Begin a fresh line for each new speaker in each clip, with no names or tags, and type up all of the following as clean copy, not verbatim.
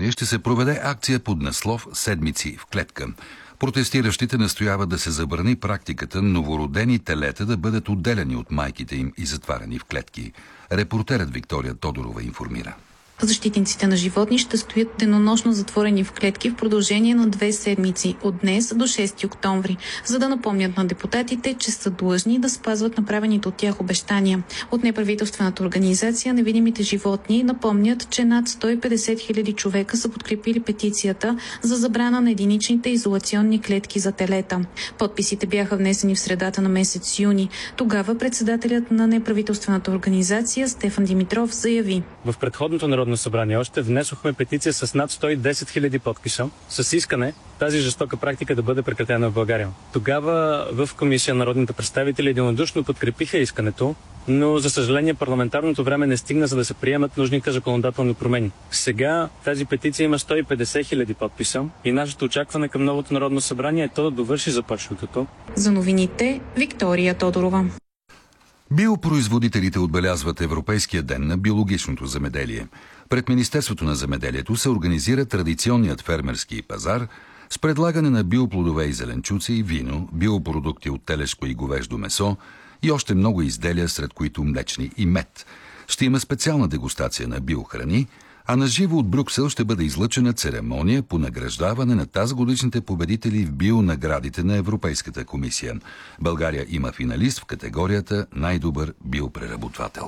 Октомври ще се проведе акция под наслов "Седмици в клетка". Протестиращите настояват да се забрани практиката новородени телета да бъдат отделени от майките им и затваряни в клетки. Репортерът Виктория Тодорова информира.
Защитниците на животни ще стоят денонощно затворени в клетки в продължение на 2 седмици, от днес до 6 октомври, за да напомнят на депутатите, че са длъжни да спазват направените от тях обещания. От неправителствената организация "Невидимите животни" напомнят, че над 150 хиляди човека са подкрепили петицията за забрана на единичните изолационни клетки за телета. Подписите бяха внесени в средата на месец юни. Тогава председателят на неправителствената организация Стефан Димитров заяви:
в предходното Народно събрание още внесохме петиция с над 110 хиляди подписа с искане тази жестока практика да бъде прекратена в България. Тогава в комисия народните представители единодушно подкрепиха искането, но за съжаление парламентарното време не стигна, за да се приемат нужните законодателни промени. Сега тази петиция има 150 хиляди подписа и нашето очакване към новото Народно събрание е то да довърши започнатото.
За новините Виктория Тодорова.
Биопроизводителите отбелязват Европейския ден на биологичното земеделие. Пред Министерството на земеделието се организира традиционният фермерски пазар с предлагане на биоплодове и зеленчуци, вино, биопродукти от телешко и говеждо месо и още много изделия, сред които млечни и мед. Ще има специална дегустация на биохрани, а на живо от Брюксел ще бъде излъчена церемония по награждаване на тазгодишните победители в бионаградите на Европейската комисия. България има финалист в категорията "Най-добър биопреработвател".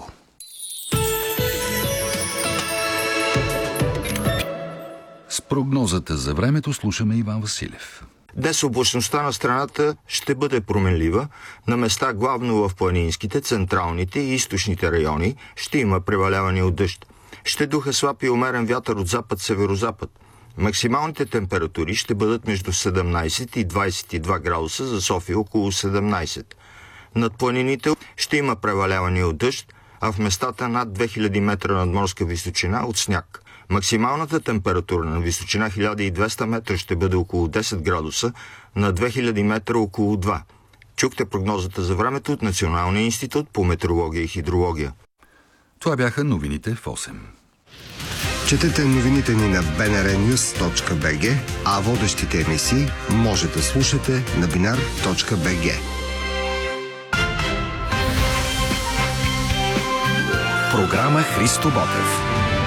С прогнозата за времето слушаме Иван Василев.
Днес облачността на страната ще бъде променлива. На места главно в планинските, централните и източните райони ще има преваляване от дъжд. Ще духа слаб и умерен вятър от запад-северозапад. Максималните температури ще бъдат между 17 и 22 градуса, за София около 17. Над планините ще има преваляване от дъжд, а в местата над 2000 метра надморска височина от сняг. Максималната температура на височина 1200 метра ще бъде около 10 градуса, на 2000 метра около 2. Чухте прогнозата за времето от Националния институт по метеорология и хидрология.
Това бяха новините в 8.
Четете новините ни на bnrnews.bg, а водещите емисии може да слушате на binar.bg.
Програма Христо Ботев.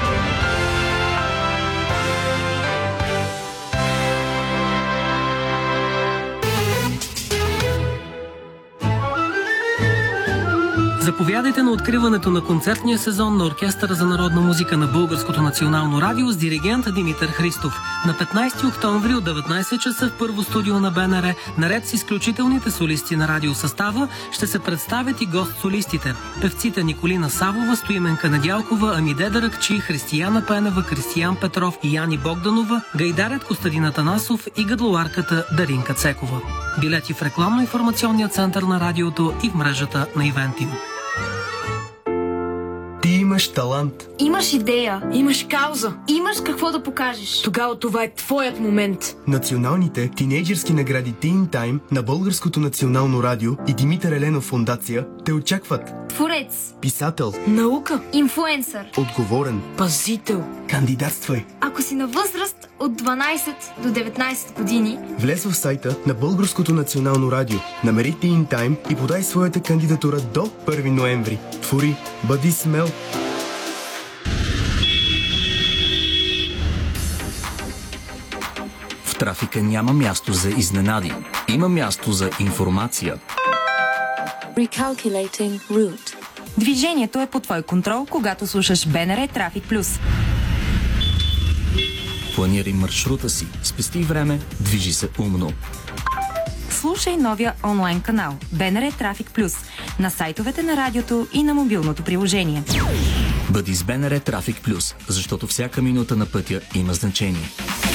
Заповядайте на откриването на концертния сезон на Оркестъра за народна музика на Българското национално радио с диригент Димитър Христов. На 15 октомври от 19 часа в първо студио на БНР, наред с изключителните солисти на радиосъстава, ще се представят и гост-солистите. Певците Николина Савова, Стоименка Недялкова, Амиде Даракчи, Християна Пенева, Кристиян Петров и Яни Богданова, гайдарят Костадин Атанасов и гадлоарката Даринка Цекова. Билети в рекламно-информационния център на радиото и в мрежата на Ивентио.
Ти имаш талант.
Имаш идея. Имаш кауза. Имаш какво да покажеш. Тогава това е твоят момент.
Националните тинейджърски награди Teen Time на Българското национално радио и Димитър Еленов фондация те очакват.
Творец.
Писател.
Наука. Инфлуенсър.
Отговорен.
Пазител.
Кандидатствай.
Ако си на възраст от 12 до 19 години,
влез в сайта на Българското национално радио, намери Teen Time и подай своята кандидатура до 1 ноември. Твори, бъди смел.
В трафика няма място за изненади. Има място за информация.
Recalculating route.
Движението е под твой контрол, когато слушаш БНР Трафик Плюс.
Планирай маршрута си, спести време, движи се умно.
Слушай новия онлайн канал БНР Трафик Плюс на сайтовете на радиото и на мобилното приложение.
Бъди с БНР Трафик Плюс, защото всяка минута на пътя има значение.